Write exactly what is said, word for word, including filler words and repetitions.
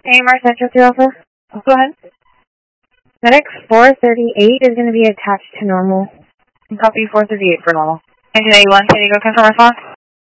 A M R Central two Alpha. Oh, go ahead. Medic four thirty-eight is going to be attached to normal. Copy four thirty-eight for normal. nineteen eighty-one, can you go confirm response?